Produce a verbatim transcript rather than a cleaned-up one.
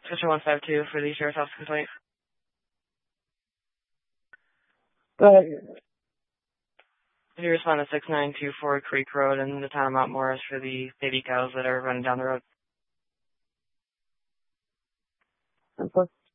Switcher one five two for the Sheriff's Office complaint. Go ahead. Did you respond to six nine two four Creek Road in the town of Mount Morris for the baby cows that are running down the road? Of course.